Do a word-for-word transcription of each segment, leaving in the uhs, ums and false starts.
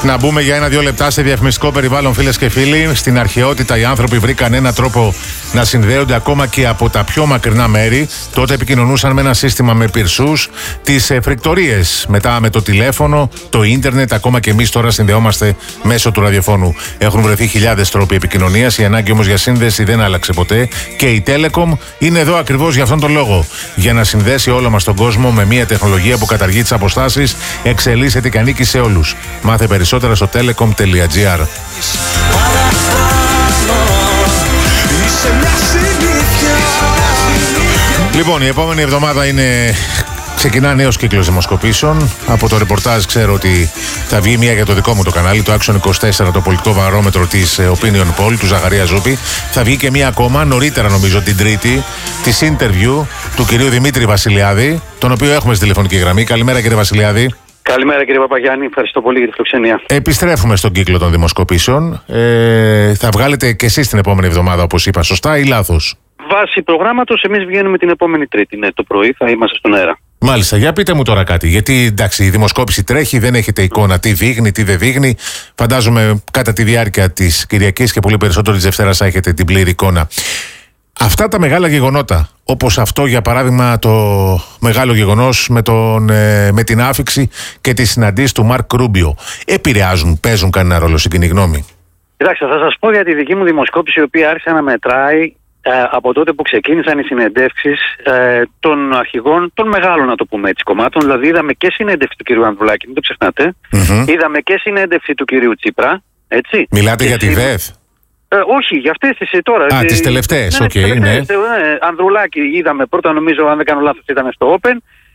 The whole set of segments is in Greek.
Να μπούμε για ένα-δύο λεπτά σε διαφημιστικό περιβάλλον, φίλες και φίλοι. Στην αρχαιότητα οι άνθρωποι βρήκαν έναν τρόπο να συνδέονται ακόμα και από τα πιο μακρινά μέρη. Τότε επικοινωνούσαν με ένα σύστημα με πυρσούς, τις φρικτορίες. Μετά με το τηλέφωνο, το ίντερνετ, ακόμα και εμείς τώρα συνδεόμαστε μέσω του ραδιοφώνου. Έχουν βρεθεί χιλιάδες τρόποι επικοινωνίας. Η ανάγκη όμως για σύνδεση δεν άλλαξε ποτέ. Και η Telecom είναι εδώ ακριβώς για αυτόν τον λόγο. Για να συνδέσει όλο μας τον κόσμο με μια τεχνολογία που καταργεί τις αποστάσεις, εξελίσσεται και ανήκει σε όλους. Μάθε περισσότερα στο telecom τελεία gr. Λοιπόν, η επόμενη εβδομάδα είναι... ξεκινά νέος κύκλος δημοσκοπήσεων. Από το ρεπορτάζ ξέρω ότι θα βγει μία για το δικό μου το κανάλι, το Action είκοσι τέσσερα, το πολιτικό βαρόμετρο της Opinion Poll, του Ζαχαρία Ζούπη. Θα βγει και μία ακόμα, νωρίτερα νομίζω την Τρίτη, της interview του κυρίου Δημήτρη Βασιλιάδη, τον οποίο έχουμε στη τηλεφωνική γραμμή. Καλημέρα, κύριε Βασιλιάδη. Καλημέρα, κύριε Παπαγιάννη, ευχαριστώ πολύ για τη φιλοξενία. Επιστρέφουμε στον κύκλο των δημοσκοπήσεων. Ε, θα βγάλετε και εσείς την επόμενη εβδομάδα, όπως είπα, σωστά ή λάθος? Βάσει προγράμματος, εμείς βγαίνουμε την επόμενη Τρίτη. Ναι, το πρωί θα είμαστε στον αέρα. Μάλιστα, για πείτε μου τώρα κάτι. Γιατί εντάξει, η δημοσκόπηση τρέχει, δεν έχετε εικόνα τι δείχνει, τι δεν δείχνει. Φαντάζομαι κατά τη διάρκεια της Κυριακής και πολύ περισσότερο της Δευτέρας θα έχετε την πλήρη εικόνα. Αυτά τα μεγάλα γεγονότα, όπως αυτό για παράδειγμα το μεγάλο γεγονός με, τον, ε, με την άφιξη και τις συναντήσεις του Μαρκ Ρούμπιο, επηρεάζουν, παίζουν κανένα ρόλο στην κοινή γνώμη? Κοιτάξτε, θα σας πω για τη δική μου δημοσκόπηση, η οποία άρχισε να μετράει ε, από τότε που ξεκίνησαν οι συνεντεύξεις ε, των αρχηγών των μεγάλων, να το πούμε έτσι, κομμάτων. Δηλαδή είδαμε και συνέντευξη του κυρίου Ανδρουλάκη, μην το ξεχνάτε. Mm-hmm. Είδαμε και συνέντευξη του κυρίου Τσίπρα. Έτσι. Μιλάτε και για τη ΔΕΘ? Ε, όχι, για αυτές τις τώρα. Α, τις τελευταίες, οκ, ναι. Okay, ναι. ναι. Ανδρουλάκη είδαμε πρώτα, νομίζω, αν δεν κάνω λάθος, ήταν στο Open.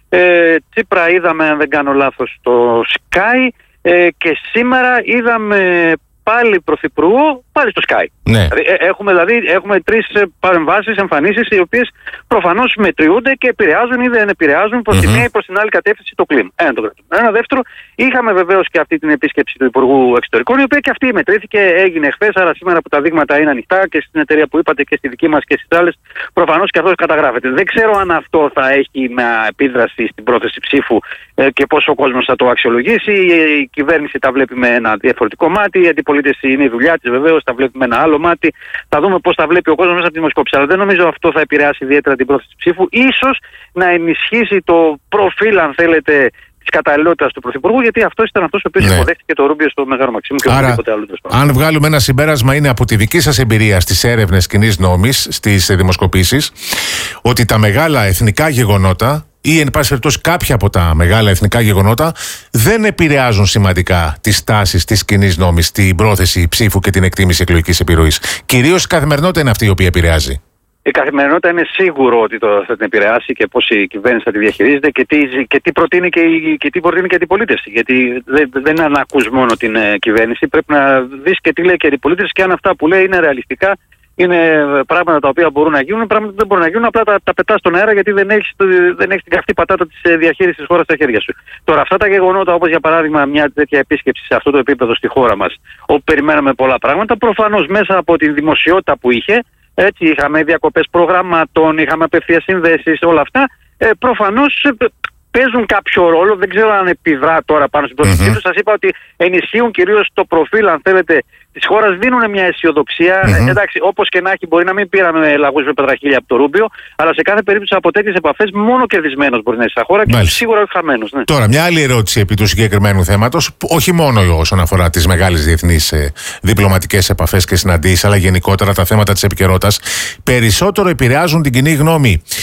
Ε, Τσίπρα είδαμε, αν δεν κάνω λάθος, στο Sky. Ε, και σήμερα είδαμε πάλι πρωθυπουργό, πάλι στο Sky. Ναι. Δηλαδή, έχουμε, δηλαδή, έχουμε τρεις παρεμβάσεις, εμφανίσεις, οι οποίες προφανώς μετριούνται και επηρεάζουν ή δεν επηρεάζουν προς mm-hmm. τη μία ή προς την άλλη κατεύθυνση το κλίμα. Ένα το κρατούμε. Ένα δεύτερο, είχαμε βεβαίως και αυτή την επίσκεψη του Υπουργού Εξωτερικών, η οποία και αυτή μετρήθηκε, έγινε χθες, άρα σήμερα που τα δείγματα είναι ανοιχτά και στην εταιρεία που είπατε και στη δική μας και στις άλλες, προφανώς και αυτός καταγράφεται. Δεν ξέρω αν αυτό θα έχει μια επίδραση στην πρόθεση ψήφου ε, και πόσο ο κόσμος θα το αξιολογήσει. Η κυβέρνηση τα βλέπει με ένα διαφορετικό μάτι, η αντιπολίτευση είναι η δουλειά της βεβαίως, τα βλέπει με ένα άλλο μάτι. Θα δούμε πώς θα βλέπει ο κόσμος μέσα από τη δημοσκόπηση. Αλλά δεν νομίζω αυτό θα επηρεάσει ιδιαίτερα την πρόθεση ψήφου. Ίσως να ενισχύσει το προφίλ, αν θέλετε, της καταλληλότητας του Πρωθυπουργού, γιατί αυτός ήταν αυτός ο οποίος ναι. υποδέχτηκε το Ρούμπιο στο Μεγάλο Μαξίμου και οτιδήποτε άλλο. Αν βγάλουμε ένα συμπέρασμα, είναι από τη δική σας εμπειρία στις έρευνες κοινής νόμης, στις δημοσκοπήσεις, ότι τα μεγάλα εθνικά γεγονότα, ή εν πάση περιπτώσει κάποια από τα μεγάλα εθνικά γεγονότα, δεν επηρεάζουν σημαντικά τις τάσεις της κοινής νόμης, την πρόθεση ψήφου και την εκτίμηση εκλογικής επιρροής. Κυρίως η καθημερινότητα είναι αυτή η οποία επηρεάζει. Η καθημερινότητα είναι σίγουρο ότι το, θα την επηρεάσει και πώς η κυβέρνηση θα τη διαχειρίζεται και τι, και τι προτείνει και η, και τι προτείνει και η αντιπολίτευση. Γιατί δεν, δεν είναι να ακούς μόνο την ε, κυβέρνηση, πρέπει να δεις και τι λέει και η αντιπολίτευση και αν αυτά που λέει είναι ρεαλιστικά. Είναι πράγματα τα οποία μπορούν να γίνουν, πράγματα που δεν μπορούν να γίνουν, απλά τα, τα πετάς στον αέρα γιατί δεν έχεις, δεν έχεις την καυτή πατάτα της διαχείρισης της χώρας στα χέρια σου. Τώρα, αυτά τα γεγονότα, όπως για παράδειγμα μια τέτοια επίσκεψη σε αυτό το επίπεδο στη χώρα μας, όπου περιμέναμε πολλά πράγματα, προφανώς μέσα από τη δημοσιότητα που είχε, έτσι, είχαμε διακοπές προγραμμάτων, είχαμε απευθείας συνδέσεις, όλα αυτά, ε, προφανώς ε, παίζουν κάποιο ρόλο. Δεν ξέρω αν επιδρά τώρα πάνω στην πρόθεσή του. Σας είπα ότι ενισχύουν κυρίως το προφίλ, αν θέλετε, της χώρας, δίνουν μια αισιοδοξία. Mm-hmm. Εντάξει, όπως και να έχει, μπορεί να μην πήραμε λαγούς με πετραχίλια από το Ρούμπιο, αλλά σε κάθε περίπτωση από τέτοιες επαφές μόνο κερδισμένος μπορεί να είσαι στα χώρα και Μάλιστα. σίγουρα όχι χαμένος. Ναι. Τώρα, μια άλλη ερώτηση επί του συγκεκριμένου θέματος, όχι μόνο όσον αφορά τις μεγάλες διεθνείς ε, διπλωματικές επαφές και συναντήσεις, αλλά γενικότερα τα θέματα της επικαιρότητας, περισσότερο επηρεάζουν την κοινή γνώμη